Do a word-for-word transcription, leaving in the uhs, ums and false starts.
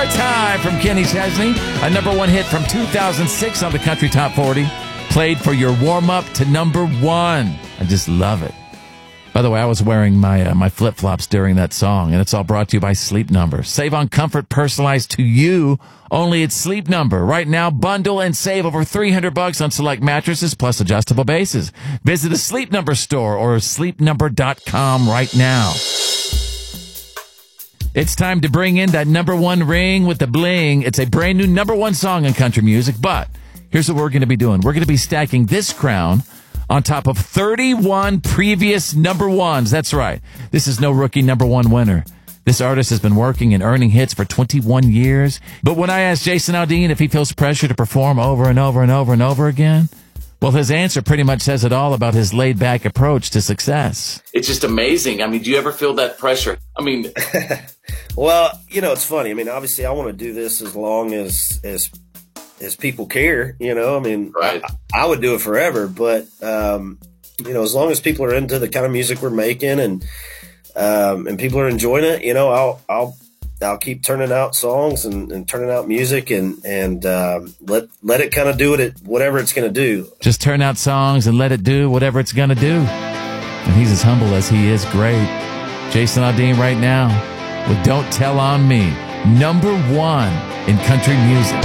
Summertime from Kenny Chesney, a number one hit from two thousand six on the Country Top forty, played for your warm-up to number one. I just love it. By the way, I was wearing my uh, my flip-flops during that song, and it's all brought to you by Sleep Number. Save on comfort personalized to you only at Sleep Number. Right now, bundle and save over three hundred bucks on select mattresses plus adjustable bases. Visit a Sleep Number store or sleep number dot com right now. It's time to bring in that number one ring with the bling. It's a brand new number one song in country music, but here's what we're going to be doing. We're going to be stacking this crown on top of thirty-one previous number ones. That's right. This is no rookie number one winner. This artist has been working and earning hits for twenty-one years. But when I asked Jason Aldean if he feels pressure to perform over and over and over and over again, well, his answer pretty much says it all about his laid-back approach to success. It's just amazing. I mean, do you ever feel that pressure? I mean... Well, you know, it's funny. I mean, obviously, I want to do this as long as as as people care, you know. I mean, right. I, I would do it forever, but, um, you know, as long as people are into the kind of music we're making and um, and people are enjoying it, you know, I'll I'll I'll keep turning out songs and, and turning out music and and um, let let it kind of do it whatever it's going to do. Just turn out songs and let it do whatever it's going to do. And he's as humble as he is great. Jason Aldean right now with Don't Tell on Me, number one in country music.